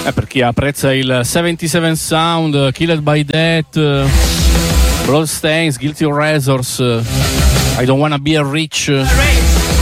Per chi apprezza il 77 Sound, Killed by Death, Bloodstains, Guilty Razors, I Don't Wanna Be a Rich.